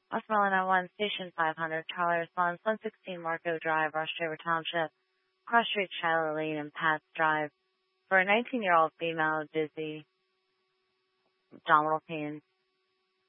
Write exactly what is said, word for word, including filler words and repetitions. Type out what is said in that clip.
Westmoreland on one, Station five hundred, Charlie responds, one sixteen Marco Drive, Rush River Township, Cross Street, Shiloh Lane, and Pat's Drive. For a nineteen-year-old female, dizzy, abdominal pains.